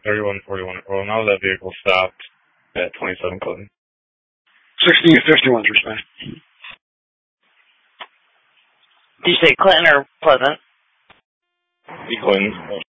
3141. Well, now that vehicle stopped at 27 Clinton. 1651's respect. Did you say Clinton or Pleasant? Clinton.